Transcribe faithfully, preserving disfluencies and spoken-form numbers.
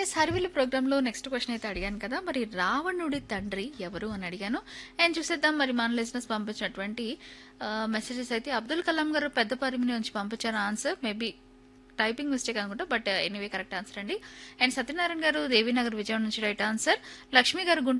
Yes హరివిల్లు ప్రోగ్రాంలో next question అయితే అడిగాను కదా, మరి రావణుడి తండ్రి ఎవరు అని అడిగాను. అండ్ చూసేద్దాం మరి మన లిజినెస్ పంపించినటువంటి మెసేజెస్ అయితే. అబ్దుల్ కలాం గారు పెద్ద పరిమిని నుంచి పంపించారు ఆన్సర్. మేబీ టైపింగ్ మిస్టేక్ అనుకుంటా, బట్ ఎనీవే కరెక్ట్ ఆన్సర్ అండి. అండ్ సత్యనారాయణ గారు దేవీనగర్ విజయవాడ నుంచి రైట్ ఆన్సర్. లక్ష్మి గారు గుంటూరు